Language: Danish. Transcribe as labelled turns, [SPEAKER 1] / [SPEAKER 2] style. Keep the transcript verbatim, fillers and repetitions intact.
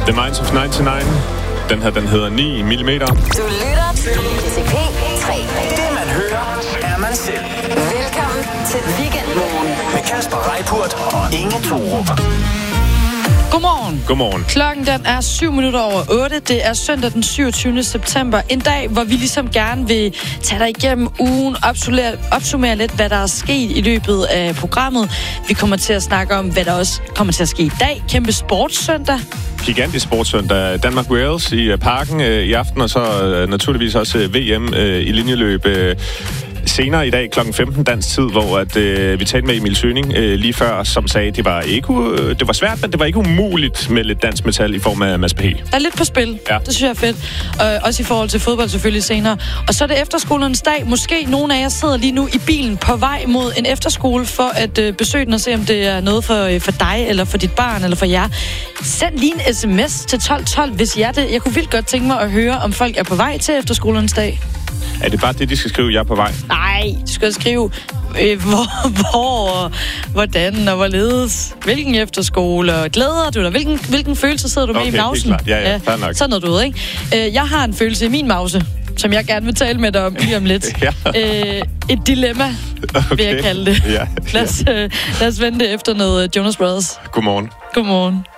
[SPEAKER 1] The Minds of nioghalvfems. Den her, den hedder ni millimeter.
[SPEAKER 2] Du lytter til P tre.
[SPEAKER 3] Det man hører, er man selv.
[SPEAKER 2] Velkommen til Weekendmorgen
[SPEAKER 3] Med Kasper Reippurt og Inge Thorup.
[SPEAKER 4] Godmorgen.
[SPEAKER 1] Godmorgen.
[SPEAKER 4] Klokken den er syv minutter over otte. Det er søndag den syvogtyvende september. En dag, hvor vi ligesom gerne vil tage dig igennem ugen, opsummere, opsummere lidt, hvad der er sket i løbet af programmet. Vi kommer til at snakke om, hvad der også kommer til at ske i dag. Kæmpe sportssøndag.
[SPEAKER 1] Gigantisk sportssøndag. Danmark-Wales i Parken øh, i aften, og så øh, naturligvis også øh, V M øh, i linjeløb øh, senere i dag klokken femten dansk tid, hvor at, øh, vi talte med Emil Søning øh, lige før, som sagde, det var ikke u- det var svært, men det var ikke umuligt med lidt dansk metal i form af Mads P.
[SPEAKER 4] Der er lidt på spil.
[SPEAKER 1] Ja.
[SPEAKER 4] Det synes jeg er fedt. Øh, også i forhold til fodbold selvfølgelig senere. Og så er det efterskolernes dag. Måske nogle af jer sidder lige nu i bilen på vej mod en efterskole for at øh, besøge den og se, om det er noget for, øh, for dig, eller for dit barn, eller for jer. Send lige en sms til tolv tolv, hvis I er det. Jeg kunne vildt godt tænke mig at høre, om folk er på vej til efterskolernes dag.
[SPEAKER 1] Er det bare det, de skal skrive, jeg er på vej?
[SPEAKER 4] Nej, du skal skrive, øh, hvor, hvor, og hvordan og hvorledes. Hvilken efterskole, og glæder du dig? Hvilken, hvilken følelse sidder du med
[SPEAKER 1] Okay,
[SPEAKER 4] i mausen?
[SPEAKER 1] helt klart. Ja, ja, fair nok.
[SPEAKER 4] Sådan noget, du ved, ikke? Øh, jeg har en følelse i min mause, som jeg gerne vil tale med dig om lige om lidt.
[SPEAKER 1] Ja.
[SPEAKER 4] øh, et dilemma, okay. vil jeg kalde det.
[SPEAKER 1] Ja.
[SPEAKER 4] Lad os, øh, lad os vente efter noget Jonas Brothers.
[SPEAKER 1] Godmorgen.
[SPEAKER 4] Godmorgen.